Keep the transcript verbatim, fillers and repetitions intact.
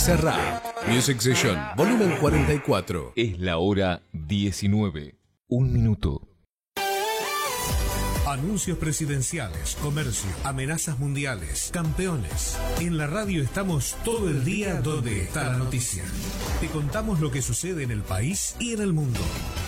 Bizarrap Music Session, volumen cuarenta y cuatro. Es la hora diecinueve. Un minuto. Anuncios presidenciales, comercio, amenazas mundiales, campeones. En la radio estamos todo el día donde está la noticia. Te contamos lo que sucede en el país y en el mundo.